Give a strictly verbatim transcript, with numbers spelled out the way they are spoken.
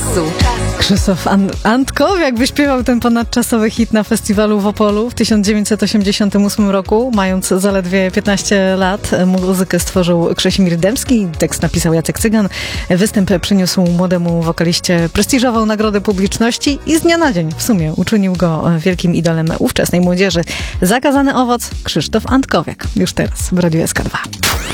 Krzysztof An- Antkowiak wyśpiewał ten ponadczasowy hit na festiwalu w Opolu w tysiąc dziewięćset osiemdziesiątym ósmym roku, mając zaledwie piętnaście lat. Muzykę stworzył Krzesimir Dębski, tekst napisał Jacek Cygan. Występ przyniósł młodemu wokaliście prestiżową nagrodę publiczności i z dnia na dzień w sumie uczynił go wielkim idolem ówczesnej młodzieży. Zakazany owoc Krzysztof Antkowiak. Już teraz w Radiu S K dwa.